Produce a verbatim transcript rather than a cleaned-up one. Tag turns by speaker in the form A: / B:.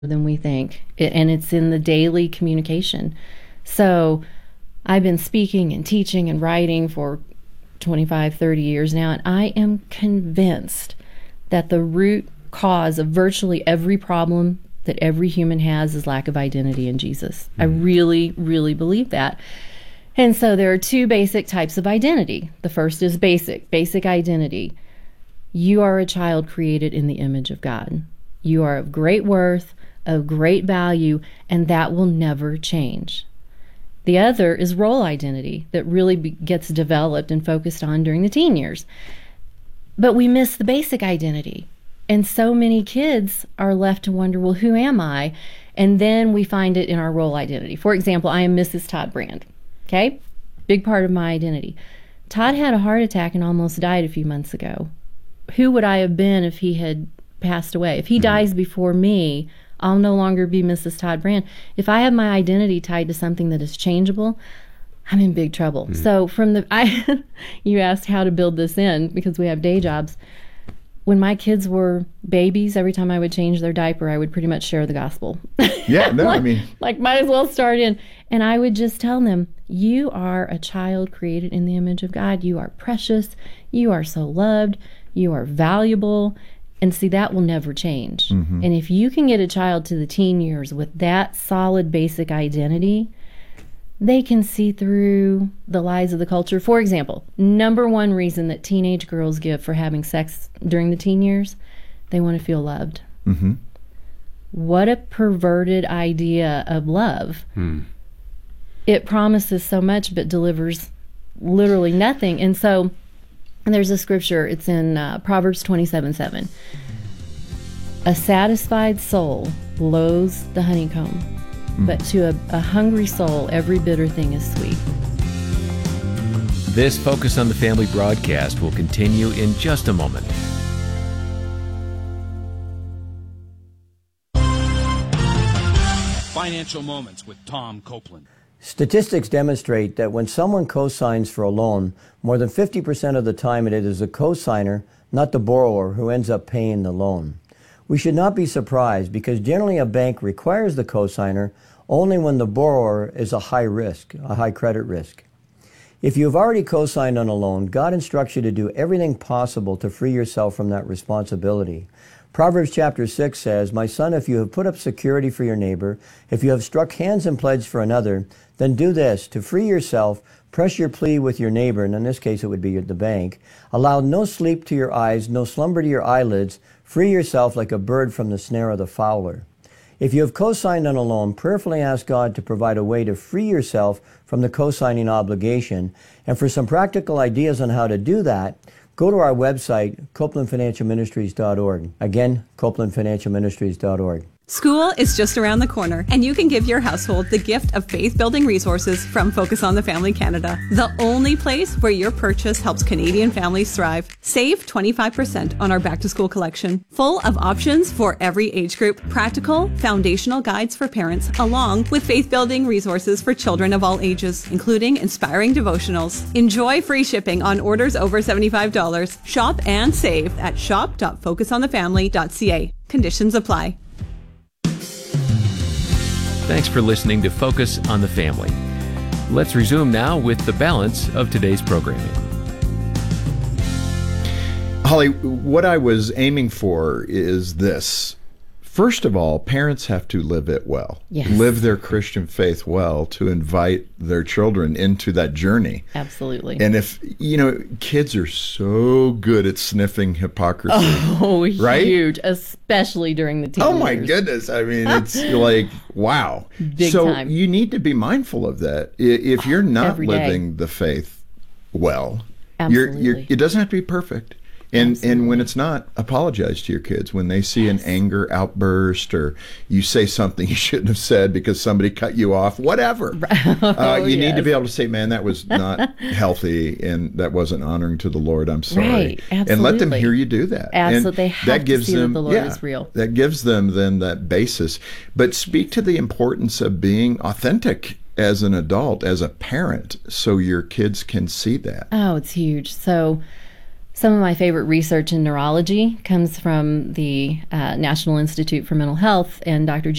A: than we think, and it's in the daily communication. So I've been speaking and teaching and writing for twenty-five, thirty years now, and I am convinced that the root cause of virtually every problem that every human has is lack of identity in Jesus. Mm-hmm. I really, really believe that. And so there are two basic types of identity. The first is basic, basic identity. You are a child created in the image of God. You are of great worth, of great value, and that will never change. The other is role identity that really be, gets developed and focused on during the teen years. But we miss the basic identity. And so many kids are left to wonder, well, who am I? And then we find it in our role identity. For example, I am Missus Todd Brand. Okay? Big part of my identity. Todd had a heart attack and almost died a few months ago. Who would I have been if he had passed away? If he mm-hmm. dies before me, I'll no longer be Missus Todd Brand. If I have my identity tied to something that is changeable, I'm in big trouble. Mm-hmm. So from the, I, you asked how to build this in because we have day jobs. When my kids were babies, every time I would change their diaper, I would pretty much share the gospel.
B: Yeah, no,
A: like,
B: I mean.
A: Like, might as well start in. And I would just tell them, you are a child created in the image of God. You are precious. You are so loved. You are valuable. And see, that will never change. Mm-hmm. And if you can get a child to the teen years with that solid basic identity, they can see through the lies of the culture. For example, number one reason that teenage girls give for having sex during the teen years, they want to feel loved. Mm-hmm. What a perverted idea of love. Hmm. It promises so much but delivers literally nothing. And so and there's a scripture, it's in uh, Proverbs twenty-seven seven. A satisfied soul loathes the honeycomb, mm. but to a, a hungry soul, every bitter thing is sweet.
C: This Focus on the Family broadcast will continue in just a moment.
D: Financial Moments with Tom Copeland.
E: Statistics demonstrate that when someone co-signs for a loan, more than fifty percent of the time it is the co-signer, not the borrower, who ends up paying the loan. We should not be surprised because generally a bank requires the co-signer only when the borrower is a high risk, a high credit risk. If you have already co-signed on a loan, God instructs you to do everything possible to free yourself from that responsibility. Proverbs chapter six says, "My son, if you have put up security for your neighbor, if you have struck hands in pledge for another, then do this, to free yourself, press your plea with your neighbor," and in this case it would be the bank, "allow no sleep to your eyes, no slumber to your eyelids, free yourself like a bird from the snare of the fowler." If you have co-signed on a loan, prayerfully ask God to provide a way to free yourself from the co-signing obligation. And for some practical ideas on how to do that, go to our website, copeland financial ministries dot org. Again, copeland financial ministries dot org.
F: School is just around the corner, and you can give your household the gift of faith-building resources from Focus on the Family Canada, the only place where your purchase helps Canadian families thrive. Save twenty-five percent on our back-to-school collection, full of options for every age group, practical, foundational guides for parents, along with faith-building resources for children of all ages, including inspiring devotionals. Enjoy free shipping on orders over seventy-five dollars. Shop and save at shop dot focus on the family dot c a. Conditions apply.
C: Thanks for listening to Focus on the Family. Let's resume now with the balance of today's programming.
B: Holly, what I was aiming for is this. First of all, parents have to live it well.
A: Yes.
B: Live their Christian faith well to invite their children into that journey.
A: Absolutely.
B: And if, you know, kids are so good at sniffing hypocrisy.
A: Oh,
B: right?
A: Huge, especially during the teen
B: Oh, my
A: years.
B: goodness. I mean, it's like, wow.
A: Big
B: so
A: time.
B: you need to be mindful of that. I- If you're not
A: Every day.
B: living the faith well,
A: Absolutely.
B: You're, you're, it doesn't have to be perfect. And and when it's not, apologize to your kids. When they see yes. an anger outburst or you say something you shouldn't have said because somebody cut you off, whatever.
A: Oh,
B: uh, you
A: yes.
B: need to be able to say, man, that was not healthy and that wasn't honoring to the Lord. I'm sorry.
A: Right, absolutely.
B: And let them hear you do that.
A: Absolutely.
B: And
A: They have
B: that
A: to
B: gives
A: see
B: them,
A: that the Lord
B: yeah,
A: is real.
B: That gives them then that basis. But speak to the importance of being authentic as an adult, as a parent, so your kids can see that.
A: Oh, it's huge. So Some of my favorite research in neurology comes from the uh, National Institute for Mental Health and Doctor